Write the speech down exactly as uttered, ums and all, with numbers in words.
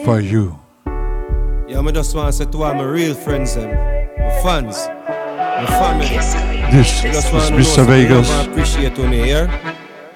for you. Yeah, I just want to say to all my real friends and my fans, my family. This is Just want to Mister know, so I Vegas. appreciate when you're here.